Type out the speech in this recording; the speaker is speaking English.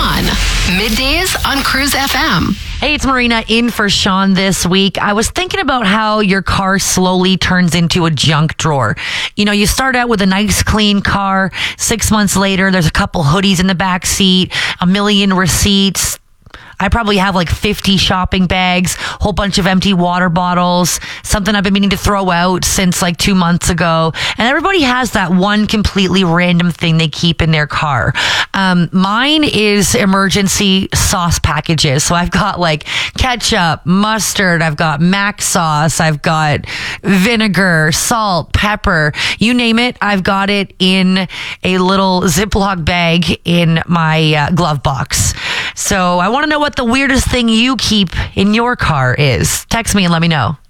Sean. Middays on Cruise FM. Hey, it's Marina in for Sean this week. I was thinking about how your car slowly turns into a junk drawer. You know, you start out with a nice clean car. 6 months later, there's a couple hoodies in the back seat, a million receipts. I probably have like 50 shopping bags, whole bunch of empty water bottles, something I've been meaning to throw out since like 2 months ago. And everybody has that one completely random thing they keep in their car. Mine is emergency sauce packages. So I've got like ketchup, mustard, I've got mac sauce, I've got vinegar, salt, pepper, you name it. I've got it in a little Ziploc bag in my glove box. So I want to know what the weirdest thing you keep in your car is. Text me and let me know.